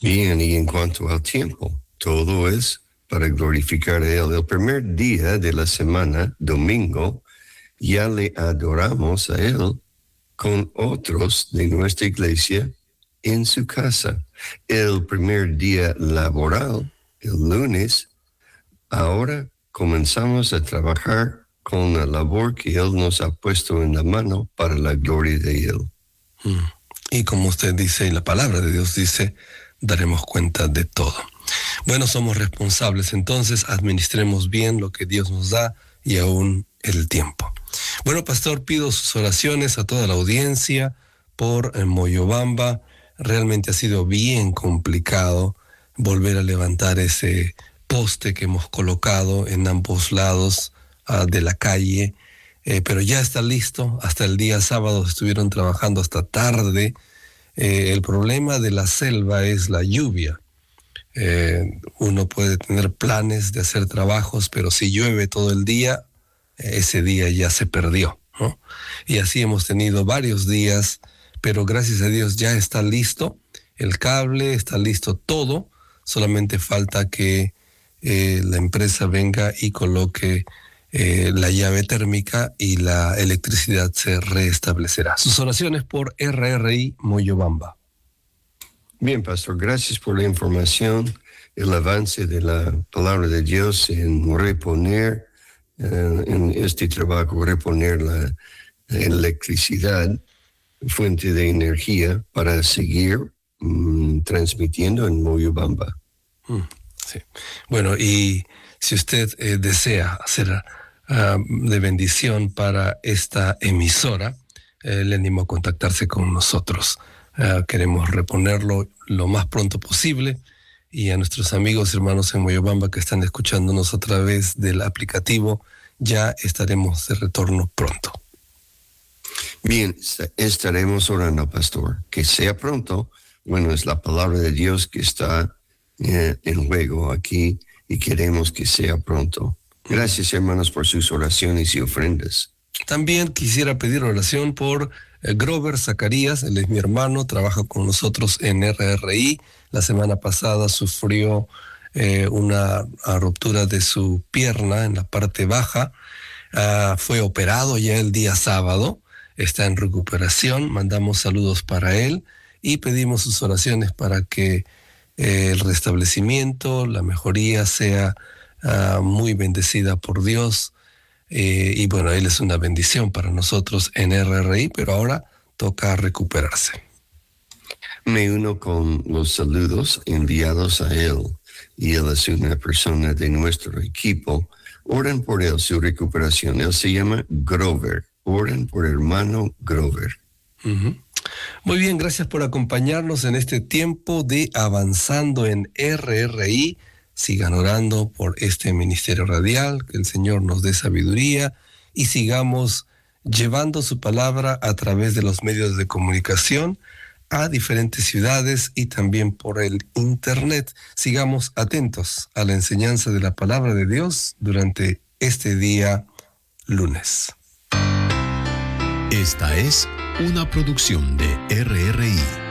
Bien, y en cuanto al tiempo, todo es para glorificar a Él. El primer día de la semana, domingo, ya le adoramos a Él con otros de nuestra iglesia en su casa. El primer día laboral, el lunes, ahora comenzamos a trabajar con la labor que Él nos ha puesto en la mano para la gloria de Él. Y como usted dice, y la palabra de Dios dice, daremos cuenta de todo. Bueno, somos responsables, entonces administremos bien lo que Dios nos da y aún el tiempo. Bueno, pastor, pido sus oraciones a toda la audiencia por Moyobamba. Realmente ha sido bien complicado volver a levantar ese poste que hemos colocado en ambos lados de la calle, pero ya está listo. Hasta el día sábado estuvieron trabajando hasta tarde. El problema de la selva es la lluvia. Uno puede tener planes de hacer trabajos, pero si llueve todo el día, ese día ya se perdió, ¿no? Y así hemos tenido varios días, pero gracias a Dios ya está listo el cable, está listo todo, solamente falta que la empresa venga y coloque la llave térmica y la electricidad se restablecerá. Sus oraciones por RRI Moyobamba. Bien, pastor, gracias por la información, el avance de la palabra de Dios en reponer en este trabajo, reponer la electricidad, fuente de energía para seguir transmitiendo en Moyobamba. Sí. Bueno, y si usted desea hacer de bendición para esta emisora, le animo a contactarse con nosotros. Queremos reponerlo lo más pronto posible, y a nuestros amigos y hermanos en Moyobamba que están escuchándonos a través del aplicativo, ya estaremos de retorno pronto. Bien, estaremos orando, pastor, que sea pronto. Bueno, es la palabra de Dios que está en juego aquí y queremos que sea pronto. Gracias, hermanos, por sus oraciones y ofrendas. También quisiera pedir oración por Grover Zacarías. Él es mi hermano, trabaja con nosotros en RRI. La semana pasada sufrió una ruptura de su pierna en la parte baja. Fue operado ya el día sábado. Está en recuperación. Mandamos saludos para él y pedimos sus oraciones para que el restablecimiento, la mejoría sea muy bendecida por Dios. Y bueno, él es una bendición para nosotros en RRI, pero ahora toca recuperarse. Me uno con los saludos enviados a él, y él es una persona de nuestro equipo. Oren por él, su recuperación. Él se llama Grover. Oren por hermano Grover. Uh-huh. Muy bien, gracias por acompañarnos en este tiempo de Avanzando en RRI. Sigan orando por este ministerio radial, que el Señor nos dé sabiduría y sigamos llevando su palabra a través de los medios de comunicación a diferentes ciudades y también por el internet. Sigamos atentos a la enseñanza de la palabra de Dios durante este día lunes. Esta es una producción de RRI.